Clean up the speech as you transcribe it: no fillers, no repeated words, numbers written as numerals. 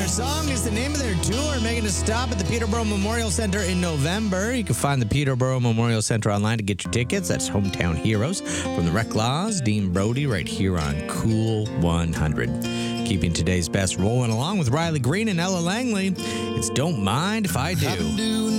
Our Song is the name of their tour, making a stop at the Peterborough Memorial Center in November. You can find the Peterborough Memorial Center online to get your tickets. That's Hometown Heroes from the Reclaws, Dean Brody, right here on Cool 100. Keeping today's best rolling along with Riley Green and Ella Langley. It's Don't Mind If I Do.